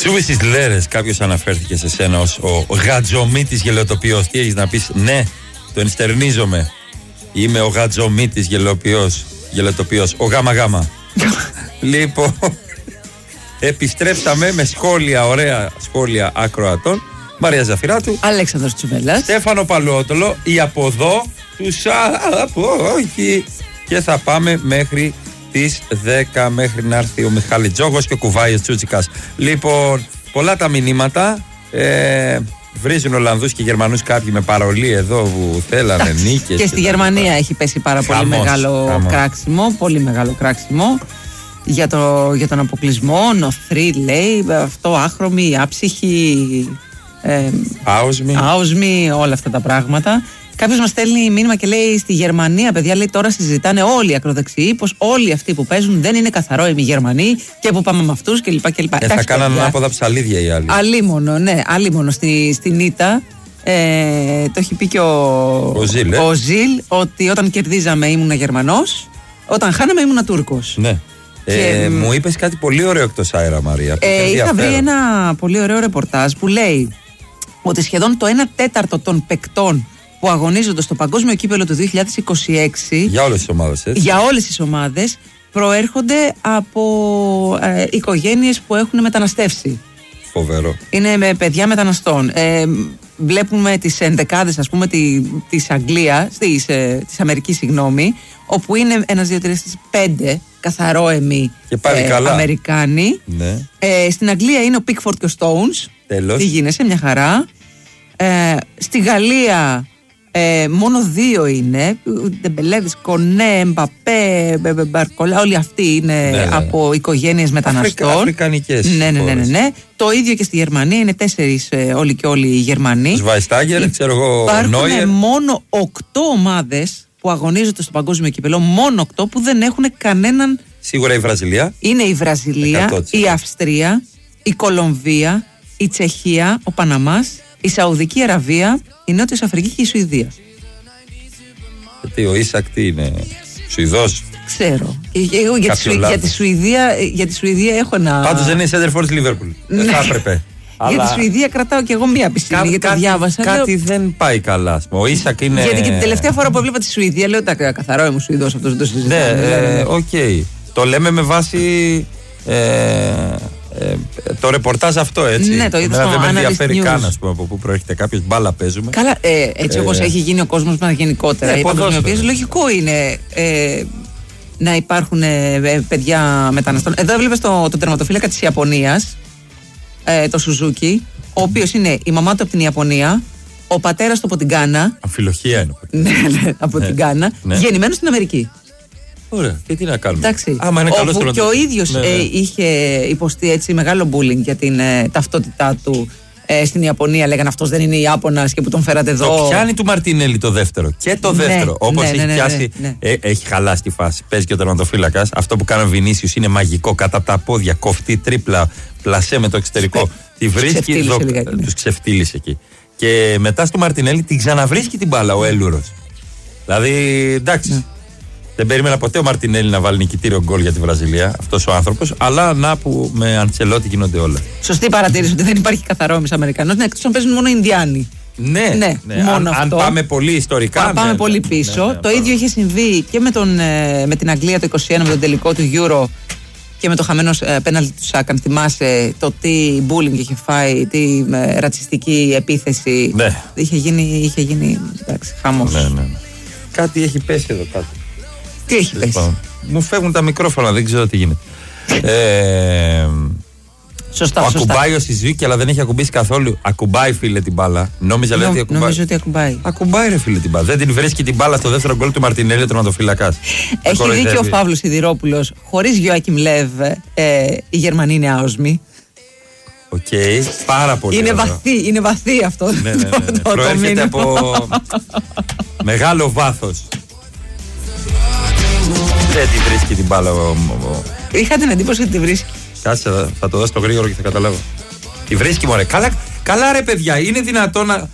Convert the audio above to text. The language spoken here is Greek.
Τσούβι στις λέρες, κάποιος αναφέρθηκε σε σένα ως ο Γατζομίτης γελοτοποιός. Τι έχεις να πεις? Ναι, το ενστερνίζομαι. Είμαι ο Γατζομίτης γελοτοποιός. Ο γάμα. Λοιπόν, επιστρέψαμε με σχόλια, ωραία σχόλια ακροατών. Μαρία Ζαφυράτου, Αλέξανδρος Τσουβέλλας, Στέφανο Παλαιότολο, ή από εδώ τους όχι. Και θα πάμε μέχρι τις 10, μέχρι να έρθει ο Μιχάλη Τζόγος και ο Κουβάης Τσούτσικας. Λοιπόν, πολλά τα μηνύματα. Βρίζουν Ολλανδούς και Γερμανούς κάποιοι με παρολί εδώ που θέλανε νίκες. Και στη Γερμανία έχει πέσει πάρα πολύ μεγάλο κράξιμο. Πολύ μεγάλο κράξιμο για τον αποκλεισμό. Νοθρή λέει, αυτό άχρωμη, άψυχη, άοσμη, όλα αυτά τα πράγματα. Κάποιος μας στέλνει μήνυμα και λέει στη Γερμανία, παιδιά, λέει τώρα συζητάνε όλοι οι ακροδεξιοί πως όλοι αυτοί που παίζουν δεν είναι καθαρόιμοι Γερμανοί και που πάμε με αυτούς κλπ. Θα κάνανε ανάποδα ψαλίδια οι άλλοι. Αλίμονο στην ήττα. Το έχει πει και ο Ζιλ ότι όταν κερδίζαμε ήμουνα Γερμανός, όταν χάναμε ήμουνα Τούρκος. Ναι. Μου είπες κάτι πολύ ωραίο εκτός αέρα, Μαρία. Είχα βρει ένα πολύ ωραίο ρεπορτάζ που λέει ότι σχεδόν το 1/4 των παικτών που αγωνίζονται στο παγκόσμιο κύπελλο του 2026 για όλες τις ομάδες, έτσι. Για όλες τις ομάδες προέρχονται από οικογένειες που έχουν μεταναστεύσει. Φοβερό. Είναι με παιδιά μεταναστών. Βλέπουμε τις ενδεκάδες, ας πούμε, της Αγγλίας, της Αμερικής, συγγνώμη, όπου είναι 1, 2, 3, 5 καθαρόαιμοι Αμερικάνοι. Ναι. Στην Αγγλία είναι ο Pickford και ο Stones. Τέλος. Τι γίνεσαι, μια χαρά. Στη Γαλλία μόνο 2 είναι. Ντεμπελέδης, Κονέ, Εμπαπέ, Μπαρκολά. Όλοι αυτοί είναι από οικογένειες μεταναστών. Αφρικανικές. Ναι. Το ίδιο και στη Γερμανία είναι 4 όλοι και όλοι οι Γερμανοί. Σβάιστάγερ, ξέρω εγώ. Υπάρχουν μόνο 8 ομάδες που αγωνίζονται στο παγκόσμιο κύπελλο. Μόνο 8 που δεν έχουν κανέναν. Σίγουρα η Βραζιλία. Είναι η Βραζιλία, 100%. Η Αυστρία, η Κολομβία, η Τσεχία, ο Παναμάς, η Σαουδική Αραβία, η Νότιος Αφρική και η Σουηδία. Γιατί ο Ίσακ τι είναι, Σουηδός? Ξέρω. Για τη Σουηδία έχω ένα. Πάντως δεν είναι center for της Λίβερπουλ. Δεν θα έπρεπε. Για τη Σουηδία κρατάω και εγώ μία πιστή. Γιατί το διάβασα. Κάτι δεν πάει καλά. Ο Ίσακ είναι. Γιατί και την τελευταία φορά που έβλεπα τη Σουηδία λέω τα καθαρό είμαι Σουηδός, αυτός δεν το συζητάμε. Ναι, οκ. Το λέμε με βάση. Το ρεπορτάζ αυτό, έτσι. Ναι, το είδα. Δεν με ενδιαφέρει καν, ας πούμε, από πού προέρχεται κάποιος. Μπάλα παίζουμε. Καλά, έτσι όπως έχει γίνει ο κόσμος μας γενικότερα. Η παγκοσμιοποίηση, λογικό είναι να υπάρχουν παιδιά μεταναστών. Εδώ έβλεπες τον τερματοφύλακα της Ιαπωνίας, το Σουζούκι, ο οποίος είναι η μαμά του από την Ιαπωνία, ο πατέρας του από την Γκάνα. Αμφιλοχία είναι. Ναι, από την Γκάνα, γεννημένος στην Αμερική. Ωραία, και τι να κάνουμε. Εντάξει, άμα είναι καλός και ο ίδιος είχε υποστεί έτσι μεγάλο bullying για την ταυτότητά του στην Ιαπωνία. Λέγανε αυτός δεν είναι Ιάπωνας και που τον φέρατε εδώ. Το πιάνει του Μαρτινέλη το δεύτερο. Και το δεύτερο. Όπως έχει πιάσει. Έχει χαλάσει τη φάση. Παίζει και ο τερματοφύλακας. Αυτό που κάνει ο Βινίσιους είναι μαγικό. Κατά τα πόδια, κοφτή, τρίπλα, πλασέ με το εξωτερικό. Τη βρίσκει. Τους ξεφτύλισε εκεί. Και μετά στο Μαρτινέλη την ξαναβρίσκει την μπάλα ο Έλουρος. Δηλαδή εντάξει. Δεν περίμενα ποτέ ο Μαρτινέλη να βάλει νικητήριο γκολ για τη Βραζιλία, αυτός ο άνθρωπος, αλλά να που με Αντσελότη γίνονται όλα. Σωστή παρατήρηση ότι δεν υπάρχει καθαρόμης Αμερικανός, εκτός αν παίζουν μόνο Ινδιάνοι. Ναι. Μόνο αν πάμε πολύ ιστορικά. Πάμε πολύ πίσω. Το ίδιο είχε συμβεί και με την Αγγλία το 2021 με τον τελικό του Euro και με το χαμένο πέναλτι του Σάκα. Αν θυμάσαι το τι bullying είχε φάει, τι ρατσιστική επίθεση. Ναι. Είχε γίνει χαμός. Ναι. Κάτι έχει πέσει εδώ κάτω. Τι έχει πέσει? Μου φεύγουν τα μικρόφωνα, δεν ξέρω τι γίνεται. Σωστά. Ακουμπάει ο Σιζουίκι, αλλά δεν έχει ακουμπήσει καθόλου. Ακουμπάει, φίλε, την μπάλα. Νόμιζα λέει ότι ακουμπάει. Νομίζω ότι ακουμπάει. Ακουμπάει, ρε φίλε, την μπάλα. Δεν την βρίσκει την μπάλα στο δεύτερο γκολ του Μαρτινέλη, ο τερματοφύλακας. Έχει δίκιο ο Παύλος Σιδηρόπουλος. Χωρίς Γιοάκιμ Λεβ, οι Γερμανοί είναι άοσμοι. Οκ, πάρα πολύ. Είναι βαθύ αυτό. Ναι. Προέρχεται από μεγάλο βάθος. Δεν τη βρίσκει την μπάλα. Είχα την εντύπωση ότι τη βρίσκει. Κάτσε, θα το δω στο γρήγορο και θα καταλάβω. Τη βρίσκει, μωρέ. Καλά ρε παιδιά, είναι δυνατόν